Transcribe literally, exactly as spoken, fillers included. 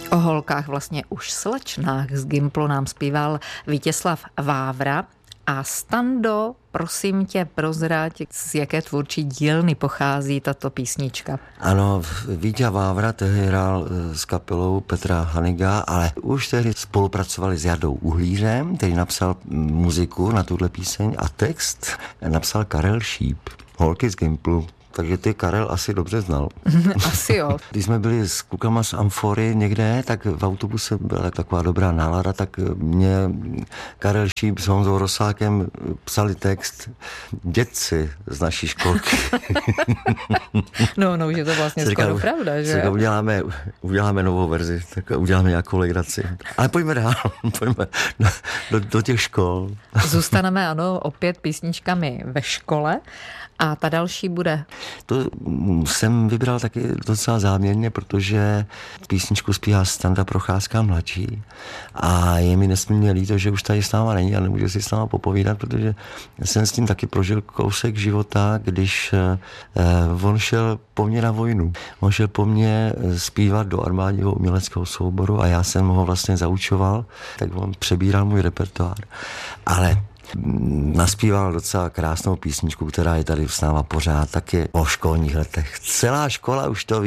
O holkách, vlastně už slečnách z Gimplu nám zpíval Vítězslav Vávra. A Stando, prosím tě, prozrať, z jaké tvůrčí dílny pochází tato písnička. Ano, Víťa Vávra tehdy hrál s kapelou Petra Haniga, ale už tehdy spolupracovali s Jardou Uhlířem, který napsal muziku na tuhle píseň a text napsal Karel Šíp, holky z Gimplu. Takže ty Karel asi dobře znal. Asi jo. Když jsme byli s klukama z Amfory někde, tak v autobuse byla taková dobrá nálada, tak mě Karel Šíp s Honzou Rosákem psali text dědci z naší školky. No, no, už je to vlastně skoro říkal, pravda, že jo? Uděláme, uděláme novou verzi, tak uděláme nějakou legraci. Ale pojďme dál, pojďme do, do, do těch škol. Zůstaneme, ano, opět písničkami ve škole. A ta další bude? To jsem vybral taky docela záměrně, protože písničku zpívá Standa Procházka mladší a je mi nesmírně líto, že už tady s náma není a nemůžu si s náma popovídat, protože jsem s tím taky prožil kousek života, když eh, on šel po mně na vojnu. On šel po mně zpívat do armádního uměleckého souboru a já jsem ho vlastně zaučoval, tak on přebíral můj repertoár. Ale naspíval docela krásnou písničku, která je tady s náma pořád, taky o školních letech. Celá škola už to ví.